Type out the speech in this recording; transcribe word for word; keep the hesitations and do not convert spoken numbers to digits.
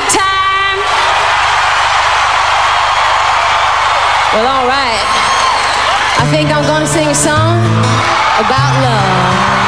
time. Well, all right. I think I'm gonna sing a song about love.